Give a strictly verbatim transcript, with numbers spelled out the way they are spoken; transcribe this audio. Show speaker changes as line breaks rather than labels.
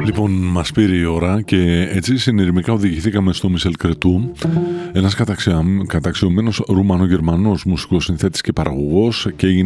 Λοιπόν, μας πήρε η ώρα και έτσι συνειρμικά οδηγηθήκαμε στο Μισελ Κρετού, ένας καταξιωμένος Ρουμανο-Γερμανός μουσικός συνθέτης και παραγωγός, και έγινε